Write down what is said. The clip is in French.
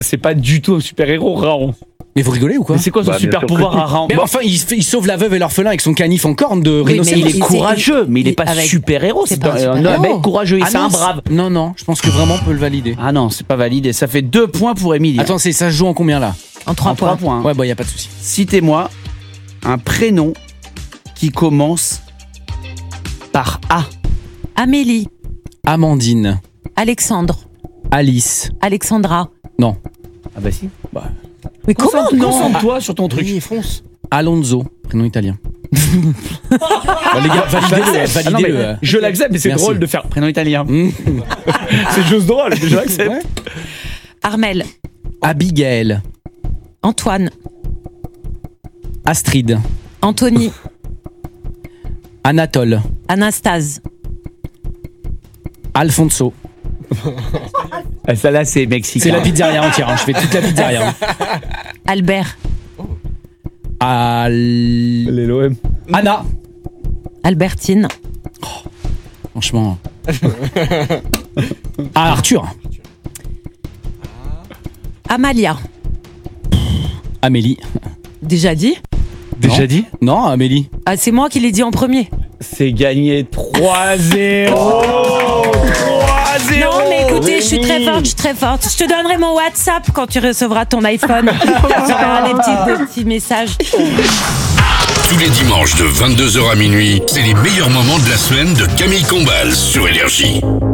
c'est pas du tout un super-héros, Raon. Mais vous rigolez ou quoi? Mais c'est quoi son super pouvoir à Raon? Mais enfin, il sauve la veuve et l'orphelin avec son canif en corne de Oui, rhinocéros. Il est courageux, mais il est pas avec- super-héros. c'est C'est pas un un super-héros. mec courageux, Ah c'est un non, brave. Non, je pense que vraiment on peut le valider. Ah non, c'est pas validé. Ça fait 2 points pour Émilie. Attends, ça se joue en combien là? En 3 En 3 points. points. Ouais, bah y a pas de souci. Citez-moi un prénom qui commence par A. Amélie, Amandine, Alexandre, Alice. Alexandra. Non. Ah bah si. Mais comment Concentre-toi sur ton truc. Oui, fonce. Alonso, prénom italien. Bon, les gars, validez-le. Ah non, mais je l'accepte, mais c'est Merci. drôle de faire prénom italien. Mmh. C'est juste drôle, je l'accepte. Ouais. Armel, Abigail, Antoine, Astrid, Anthony, Anatole, Anastase, Alfonso. Ah, ça là, c'est mexicain. C'est la pizzeria entière, hein. Je fais toute la pizzeria. Albert, l'OM. Anna. Albertine, Franchement. Ah, Arthur. Amalia. Amélie. Déjà dit? Déjà dit? Non, Amélie. Ah, c'est moi qui l'ai dit en premier. C'est gagné 3-0. 3-0. Non, mais écoutez, je suis très forte. Je te donnerai mon WhatsApp quand tu recevras ton iPhone. Tu verras des petits messages. Tous les dimanches de 22h à minuit, c'est les meilleurs moments de la semaine de Camille Combal sur Énergie.